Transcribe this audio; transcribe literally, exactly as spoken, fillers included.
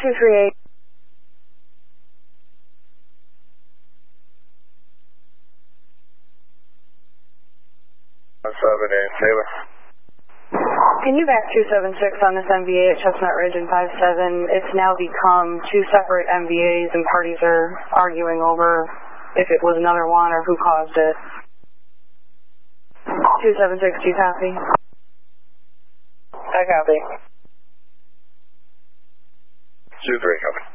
two three eight. seven eight, Taylor. Can you back two seven six on this M V A at Chestnut Ridge and five seven? It's now become two separate M V As and parties are arguing over if it was another one or who caused it. two seven six, do you copy? I copy. two three, copy.